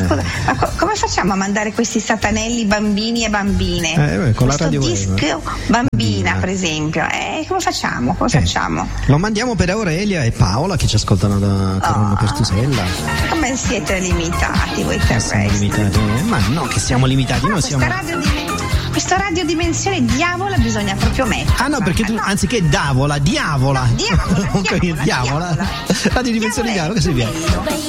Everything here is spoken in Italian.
scusa, ma come facciamo a mandare questi satanelli bambini e bambine? Con la radio disco bambina, per esempio. Come facciamo? Lo mandiamo per Aurelia e Paola che ci ascoltano da Corno Pertusella. Come siete limitati voi terrestri? Ma no, che siamo limitati, noi siamo. Questa radiodimensione diavola bisogna proprio mettere. Ah no, perché tu anziché diavola. Diavola. Radiodimensione diavola, che si viene.